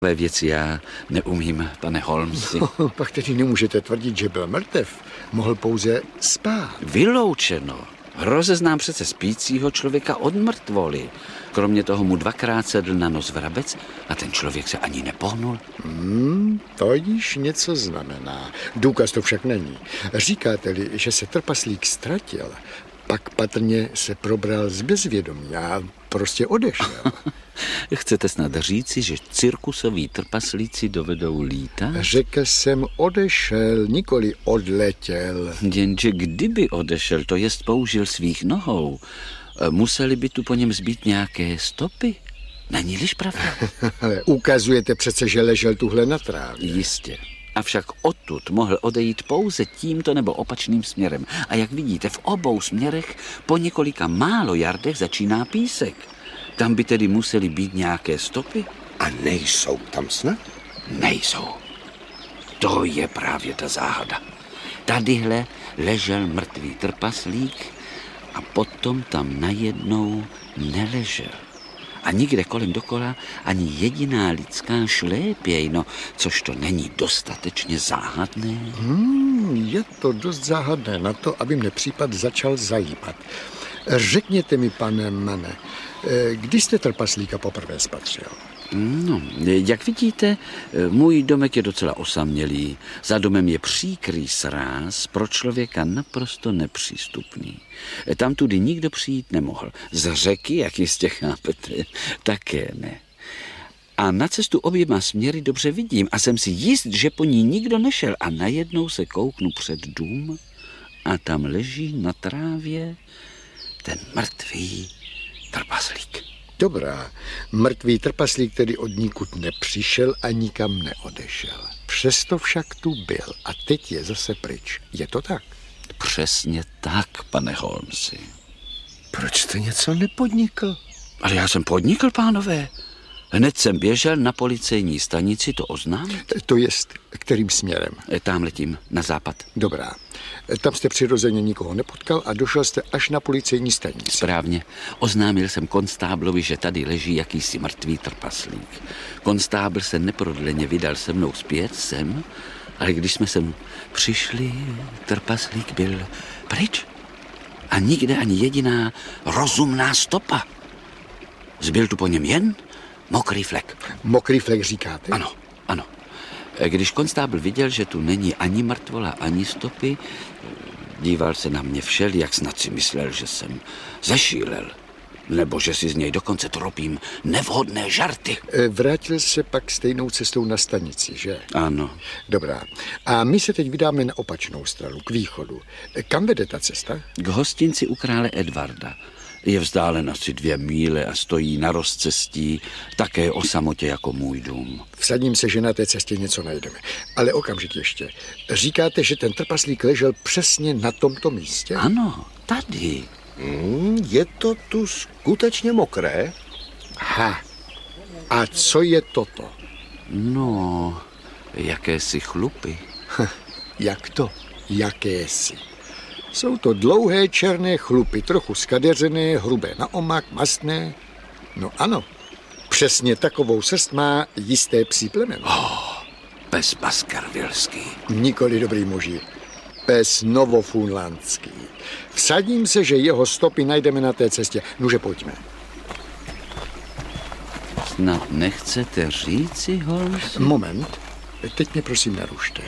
Věci já neumím, pane Holmesi. No, pak tedy nemůžete tvrdit, že byl mrtev. Mohl pouze spát. Vyloučeno. Rozeznám přece spícího člověka od mrtvoly. Kromě toho mu dvakrát sedl na nos vrabec a ten člověk se ani nepohnul. To již něco znamená. Důkaz to však není. Říkáte-li, že se trpaslík ztratil, pak patrně se probral z bezvědomí a prostě odešel. Chcete snad říci, že cirkusoví trpaslíci dovedou lítat? Řekl jsem odešel, nikoli odletěl. Jenže kdyby odešel, to jest použil svých nohou, museli by tu po něm zbýt nějaké stopy. Není-liž pravda? Ale ukazujete přece, že ležel tuhle na trávě. Jistě. Avšak odtud mohl odejít pouze tímto nebo opačným směrem. A jak vidíte, v obou směrech po několika málo jardech začíná písek. Tam by tedy musely být nějaké stopy. A nejsou tam snad? Nejsou. To je právě ta záhada. Tadyhle ležel mrtvý trpaslík a potom tam najednou neležel. A nikde kolem dokola ani jediná lidská šlépěj, což to není dostatečně záhadné. Je to dost záhadné na to, aby mne případ začal zajímat. Řekněte mi, pane Mane, kdy jste trpaslíka poprvé spatřil? No, jak vidíte, můj domek je docela osamělý. Za domem je příkrý sráz, pro člověka naprosto nepřístupný. Tam tudy nikdo přijít nemohl. Z řeky, jak jistě chápete, také ne. A na cestu oběma směry dobře vidím a jsem si jist, že po ní nikdo nešel. A najednou se kouknu před dům a tam leží na trávě ten mrtvý trpaslík. Dobrá, mrtvý trpaslík tedy od nikud nepřišel a nikam neodešel. Přesto však tu byl a teď je zase pryč. Je to tak? Přesně tak, pane Holmesi. Proč jste něco nepodnikl? Ale já jsem podnikl, pánové. Hned jsem běžel na policejní stanici to oznámit. To jest, kterým směrem? Tam letím, na západ. Dobrá. Tam jste přirozeně nikoho nepotkal a došel jste až na policejní stanici. Správně. Oznámil jsem konstáblovi, že tady leží jakýsi mrtvý trpaslík. Konstábl se neprodleně vydal se mnou zpět sem, ale když jsme sem přišli, trpaslík byl pryč. A nikde ani jediná rozumná stopa. Zbyl tu po něm jen mokrý flek. Mokrý flek říkáte? Ano, ano. Když konstábl viděl, že tu není ani mrtvola, ani stopy, díval se na mě všelijak, snad si myslel, že jsem zešílel. Nebo že si z něj dokonce tropím nevhodné žarty. Vrátil se pak stejnou cestou na stanici, že? Ano. Dobrá. A my se teď vydáme na opačnou stranu, k východu. Kam vede ta cesta? K hostinci u krále Edvarda. Je vzdálen asi 2 míle a stojí na rozcestí, také o samotě jako můj dům. Vsadím se, že na té cestě něco najdeme. Ale okamžik ještě. Říkáte, že ten trpaslík ležel přesně na tomto místě? Ano, tady. Je to tu skutečně mokré? Ha. A co je toto? No, jakési chlupy. Jak to? Jakési. Jsou to dlouhé černé chlupy, trochu skadeřené, hrubé na omak, mastné. No ano, přesně takovou srst má jisté psí plemeno. Pes baskervilský. Nikoli, dobrý muži. Pes novofunlandský. Vsadím se, že jeho stopy najdeme na té cestě. Nuže, pojďme. Snad nechcete říci, Holmesi? Moment, teď mě prosím nerušte.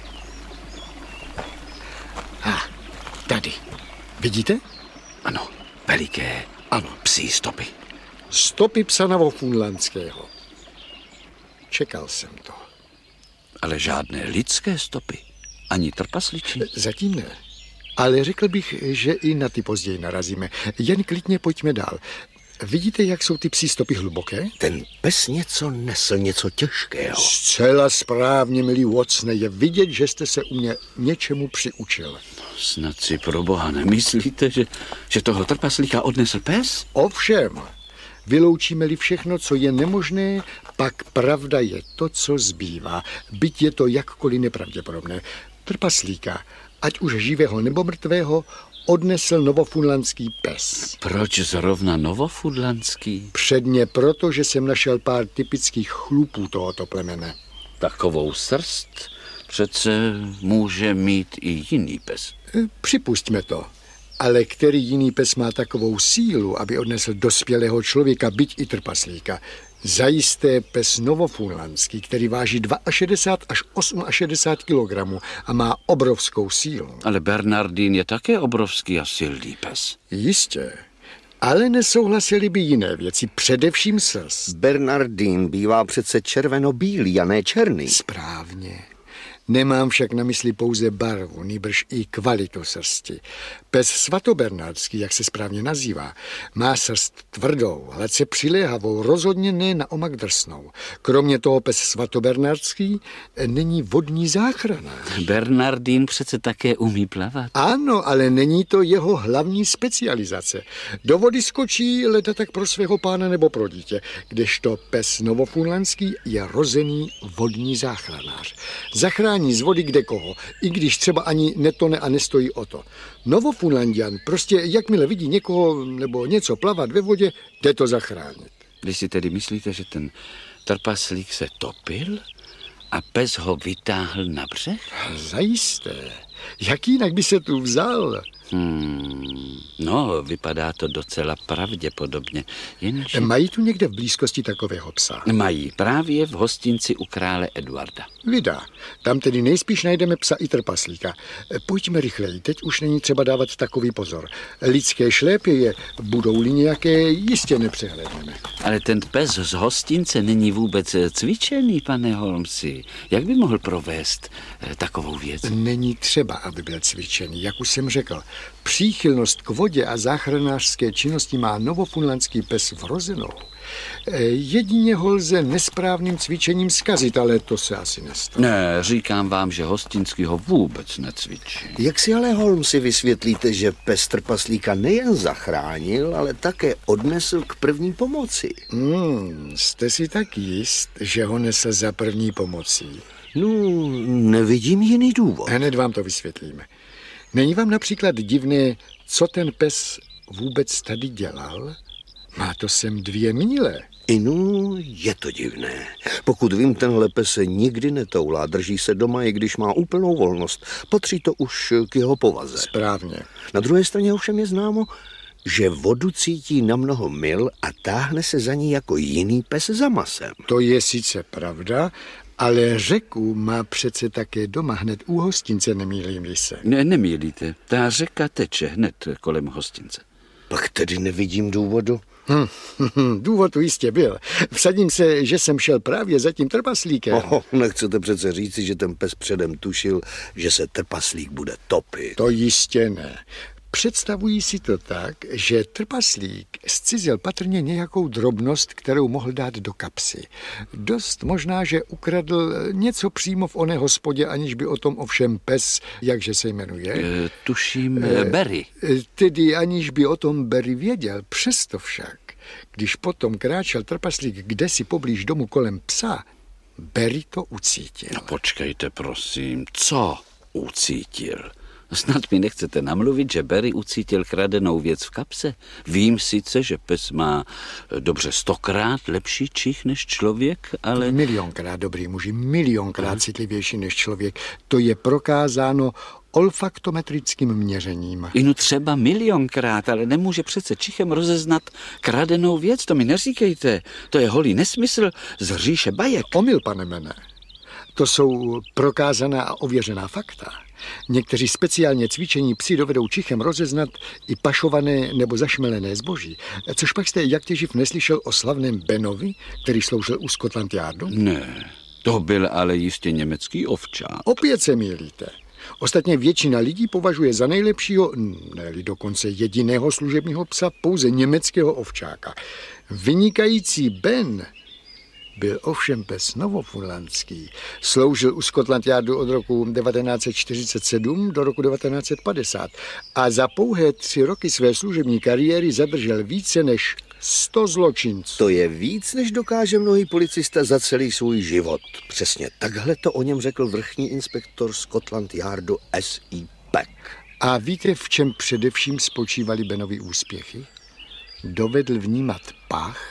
Tady. Vidíte? Ano, veliké. Ano. Psí stopy. Stopy psa novofunlandského. Čekal jsem to. Ale žádné lidské stopy. Ani trpasličí. Zatím ne. Ale řekl bych, že i na ty později narazíme. Jen klidně pojďme dál. Vidíte, jak jsou ty psí stopy hluboké? Ten pes něco nesl, něco těžkého. Zcela správně, milý Watsone. Je vidět, že jste se u mě něčemu přiučil. Snad si pro boha nemyslíte, že toho trpaslíka odnesl pes? Ovšem, vyloučíme-li všechno, co je nemožné, pak pravda je to, co zbývá. Byť je to jakkoliv nepravděpodobné. trpaslíka, ať už živého nebo mrtvého, odnesl novofundlandský pes. Proč zrovna novofundlandský? Předně proto, že jsem našel pár typických chlupů tohoto plemene. Takovou srst přece může mít i jiný pes. Připustíme to. Ale který jiný pes má takovou sílu, aby odnesl dospělého člověka, byť i trpaslíka? Zajisté pes novofundlandský, který váží 62 až 68 kg a má obrovskou sílu. Ale Bernardín je také obrovský a silný pes. Jistě, ale nesouhlasili by jiné věci, především srst. Bernardín bývá přece červeno-bílý a ne černý. Správně. Nemám však na mysli pouze barvu, nýbrž i kvalitu srsti. Pes svatobernardský, jak se správně nazývá, má srst tvrdou, hladce přiléhavou, rozhodně ne na omak drsnou. Kromě toho pes svatobernardský není vodní záchranář. Bernardín přece také umí plavat. Ano, ale není to jeho hlavní specializace. Do vody skočí leda tak pro svého pána nebo pro dítě, kdežto pes novofundlandský je rozený vodní záchranář. Zachrání z vody kde koho, i když třeba ani netone a nestojí o to. Novofundlandian prostě jakmile vidí někoho nebo něco plavat ve vodě, jde to zachránit. Vy si tedy myslíte, že ten trpaslík se topil a pes ho vytáhl na břeh? Zajisté. Jak jinak by se tu vzal? No, vypadá to docela pravděpodobně. Jenže... Mají tu někde v blízkosti takového psa? Mají, právě v hostinci u krále Eduarda. Vydá. Tam tedy nejspíš najdeme psa i trpaslíka. Pojďme rychleji, teď už není třeba dávat takový pozor. Lidské šlépěje, budou-li nějaké, jistě nepřehlédneme. Ale ten pes z hostince není vůbec cvičený, pane Holmesi. Jak by mohl provést takovou věc? Není třeba, aby byl cvičený, jak už jsem řekl. Příchylnost k vodě a záchranářské činnosti má novofundlandský pes vrozenou. Jedině ho lze nesprávným cvičením zkazit, ale to se asi nestane. Ne, říkám vám, že hostinský ho vůbec necvičí. Jak si ale, Holmesi, vysvětlíte, že pes trpaslíka nejen zachránil, ale také odnesl k první pomoci? Jste si tak jist, že ho nesl za první pomocí? No, nevidím jiný důvod. Hned vám to vysvětlíme. Není vám například divné, co ten pes vůbec tady dělal? Má to sem 2 míle. No, je to divné. Pokud vím, tenhle pes se nikdy netoulá, drží se doma, i když má úplnou volnost. Patří to už k jeho povaze. Správně. Na druhé straně ovšem je známo, že vodu cítí na mnoho mil a táhne se za ní jako jiný pes za masem. To je sice pravda, ale řeku má přece také doma hned u hostince, nemýlím-li se. Ne, nemýlíte. Ta řeka teče hned kolem hostince. Pak tedy nevidím důvodu. Důvod tu jistě byl. Vsadím se, že jsem šel právě za tím trpaslíkem. Nechcete přece říci, že ten pes předem tušil, že se trpaslík bude topit. To jistě ne. Představují si to tak, že trpaslík zcizil patrně nějakou drobnost, kterou mohl dát do kapsy. Dost možná, že ukradl něco přímo v oné hospodě, aniž by o tom ovšem pes, jakže se jmenuje? Tuším Berry. Tedy aniž by o tom Berry věděl. Přesto však, když potom kráčel trpaslík kdesi poblíž domu kolem psa, Berry to ucítil. No počkejte, prosím, co ucítil? Snad mi nechcete namluvit, že Berry ucítil kradenou věc v kapse? Vím sice, že pes má dobře 100krát lepší čich než člověk, ale... Milionkrát, dobrý muži, milionkrát citlivější než člověk. To je prokázáno olfaktometrickým měřením. No třeba milionkrát, ale nemůže přece čichem rozeznat kradenou věc, to mi neříkejte. To je holý nesmysl z říše bajek. Omyl, pane Mene. To jsou prokázaná a ověřená fakta. Někteří speciálně cvičení psi dovedou čichem rozeznat i pašované nebo zašmelené zboží. Což pak jste jak těživ neslyšel o slavném Benovi, který sloužil u Scotland Yardu? Ne, to byl ale jistě německý ovčák. Opět se mýlíte. Ostatně většina lidí považuje za nejlepšího, ne-li dokonce jediného služebního psa, pouze německého ovčáka. Vynikající Ben byl ovšem pes novofundlandský. Sloužil u Scotland Yardu od roku 1947 do roku 1950 a za pouhé 3 roky své služební kariéry zadržel více než 100 zločinců. To je víc, než dokáže mnohý policista za celý svůj život. Přesně takhle to o něm řekl vrchní inspektor Scotland Yardu S.E. Peck. A víte, v čem především spočívaly Benovy úspěchy? Dovedl vnímat pach,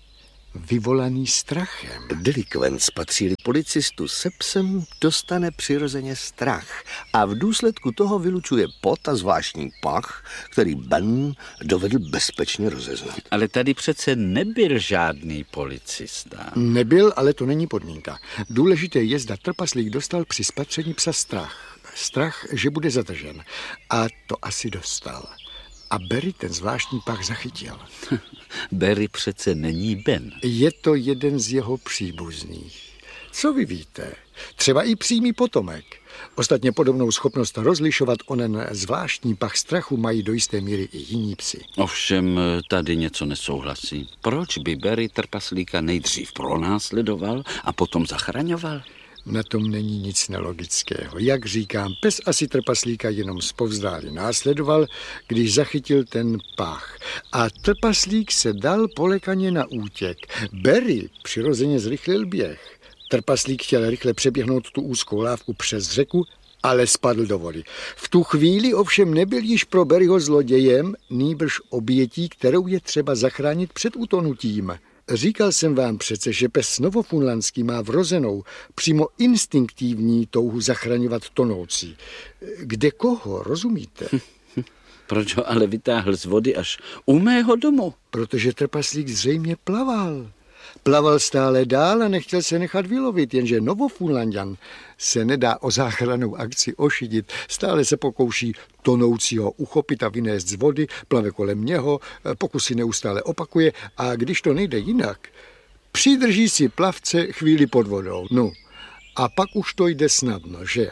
vyvolaný strachem. Delikvent, spatří-li policistu se psem, dostane přirozeně strach a v důsledku toho vylučuje pot a zvláštní pach, který Ben dovedl bezpečně rozeznat. Ale tady přece nebyl žádný policista. Nebyl, ale to není podmínka. Důležité je, zda trpaslík dostal při spatření psa strach. Strach, že bude zadržen. A to asi dostal. A Barry ten zvláštní pach zachytil. Barry přece není Ben. Je to jeden z jeho příbuzných. Co vy víte? Třeba i přímý potomek. Ostatně podobnou schopnost rozlišovat onen zvláštní pach strachu mají do jisté míry i jiní psi. Ovšem tady něco nesouhlasí. Proč by Barry trpaslíka nejdřív pronásledoval a potom zachraňoval? Na tom není nic nelogického. Jak říkám, pes asi trpaslíka jenom zpovzdálí následoval, když zachytil ten pach. A trpaslík se dal polekaně na útěk. Barry přirozeně zrychlil běh. Trpaslík chtěl rychle přeběhnout tu úzkou lávku přes řeku, ale spadl do vody. V tu chvíli ovšem nebyl již pro Barryho zlodějem, nýbrž obětí, kterou je třeba zachránit před utonutím. Říkal jsem vám přece, že pes novofunlandský má vrozenou, přímo instinktivní touhu zachraňovat tonoucí. Kde koho, rozumíte? Proč ho ale vytáhl z vody až u mého domu? Protože trpaslík zřejmě plaval. Plaval stále dál a nechtěl se nechat vylovit, jenže Novofunlanďan se nedá o záchrannou akci ošidit. Stále se pokouší tonoucího uchopit a vynést z vody, plave kolem něho, pokusy neustále opakuje a když to nejde jinak, přidrží si plavce chvíli pod vodou. No, a pak už to jde snadno, že?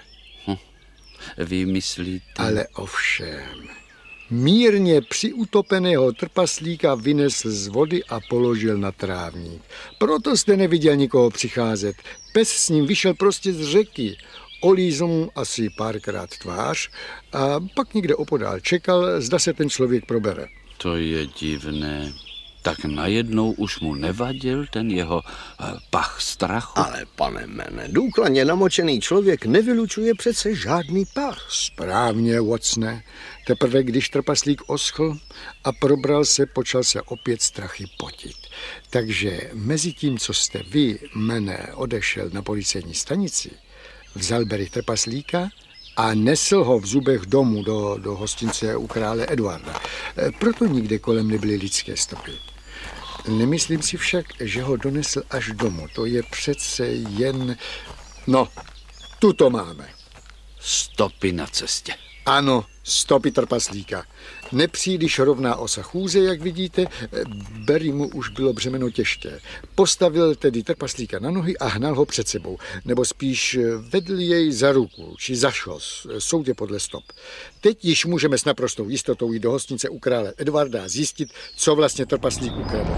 Vy myslíte? Ale ovšem, mírně přiutopeného trpaslíka vynesl z vody a položil na trávník. Proto jste neviděl nikoho přicházet. Pes s ním vyšel prostě z řeky. Olízl mu asi párkrát tvář a pak někde opodál čekal, zda se ten člověk probere. To je divné. Tak najednou už mu nevadil ten jeho pach strachu? Ale pane mene, důkladně namočený člověk nevylučuje přece žádný pach. Správně, Watsone. Teprve když trpaslík oschl a probral se, počal se opět strachy potit. Takže mezi tím, co jste vy, mene, odešel na policejní stanici, vzal Barry trpaslíka a nesl ho v zubech domů do hostince u krále Eduarda. Proto nikde kolem nebyly lidské stopy. Nemyslím si však, že ho donesl až domů. To je přece jen... No, tu to máme. Stopy na cestě. Ano, stopy trpaslíka. Nepříliš rovná osa chůze, jak vidíte, Barry mu už bylo břemeno těžké. Postavil tedy trpaslíka na nohy a hnal ho před sebou, nebo spíš vedl jej za ruku, či za šos, soudě podle stop. Teď již můžeme s naprostou jistotou jít do hostince u krále Edvarda a zjistit, co vlastně trpaslík ukradl.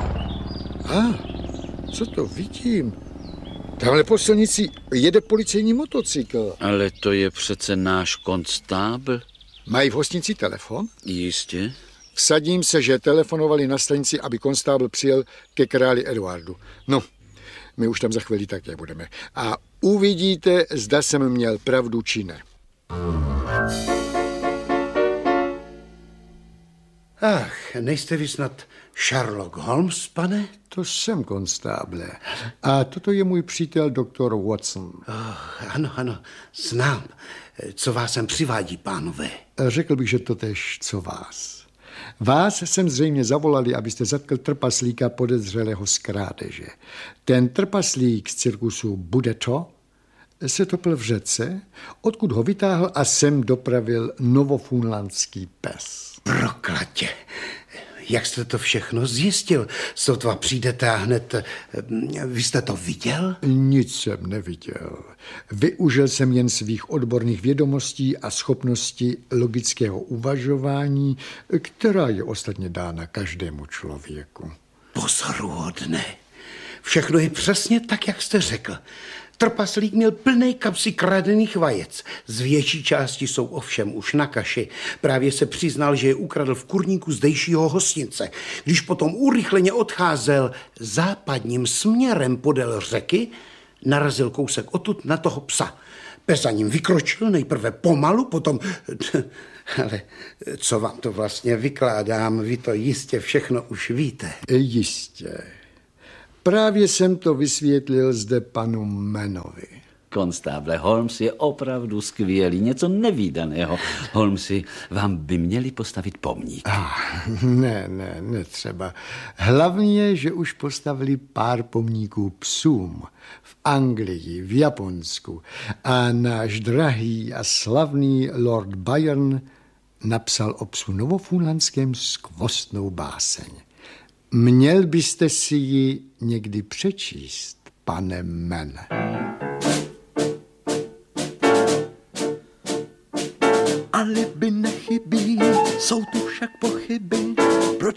Co to vidím? Tamhle po silnici jede policejní motocykl. Ale to je přece náš konstábl. Mají v hostinci telefon? Jistě. Vsadím se, že telefonovali na stanici, aby konstábl přijel ke králi Eduardu. No, my už tam za chvíli také budeme. A uvidíte, zda jsem měl pravdu, či ne. Ach, nejste vy snad Sherlock Holmes, pane? To jsem, konstáble. A toto je můj přítel doktor Watson. Ano, znám. Co vás sem přivádí, pánové? Řekl bych, že totéž, co vás. Vás jsem zřejmě zavolali, abyste zatkl trpaslíka podezřelého z krádeže. Ten trpaslík z cirkusu Budeto se topil v řece, odkud ho vytáhl a sem dopravil novofunlandský pes. Proklatě. Jak jste to všechno zjistil? Sotva přijdete a hned... Vy jste to viděl? Nic jsem neviděl. Využil jsem jen svých odborných vědomostí a schopnosti logického uvažování, která je ostatně dána každému člověku. Pozoruhodné. Všechno je přesně tak, jak jste řekl. Trpaslík měl plné kapsy kradených vajec. Z větší části jsou ovšem už na kaši. Právě se přiznal, že je ukradl v kurníku zdejšího hostnice. Když potom urychleně odcházel západním směrem podél řeky, narazil kousek odtud na toho psa. Pes za ním vykročil, nejprve pomalu, potom... Ale co vám to vlastně vykládám, vy to jistě všechno už víte. Jistě. Právě jsem to vysvětlil zde panu Mannovi. Konstáble, Holmes je opravdu skvělý, něco nevídaného. Holmesi, vám by měli postavit pomník. Ne, třeba. Hlavní je, že už postavili pár pomníků psům v Anglii, v Japonsku a náš drahý a slavný Lord Byron napsal o psu novofúnlandském skvostnou báseň. Měl byste si ji někdy přečíst, pane Mann. Alibi nechybí, jsou tu